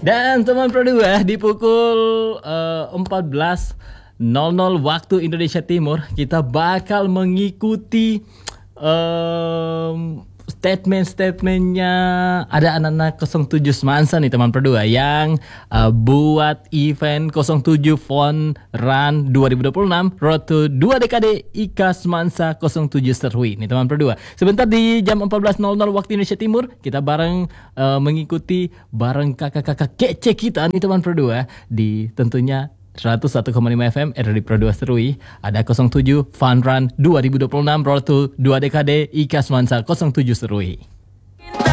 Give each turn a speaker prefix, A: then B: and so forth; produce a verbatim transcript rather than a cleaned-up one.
A: Dan teman Pro dua di pukul uh, empat belas nol nol waktu Indonesia Timur kita bakal mengikuti um, statement-statementnya ada anak-anak nol tujuh Semansa nih teman Pro dua yang uh, buat event nol tujuh Fun Run dua ribu dua puluh enam Road to dua dekade I K A Semansa nol tujuh Serui nih teman Pro dua. Sebentar di jam empat belas nol nol waktu Indonesia Timur kita bareng uh, mengikuti bareng kakak-kakak kece kita nih teman Pro dua di tentunya seratus satu koma lima F M R D Pro dua Serui. Ada nol tujuh Fun Run dua ribu dua puluh enam Road to dua dekade I K A Semansa nol tujuh Serui.